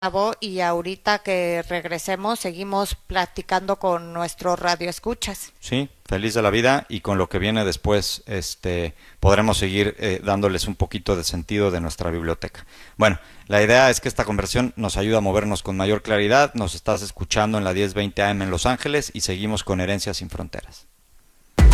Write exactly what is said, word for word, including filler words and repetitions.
y ahorita que regresemos seguimos platicando con nuestros radioescuchas. Sí, feliz de la vida y con lo que viene después, este, podremos seguir eh, dándoles un poquito de sentido de nuestra biblioteca. Bueno, la idea es que esta conversión nos ayuda a movernos con mayor claridad. Nos estás escuchando en la diez veinte A M en Los Ángeles y seguimos con Herencias sin Fronteras.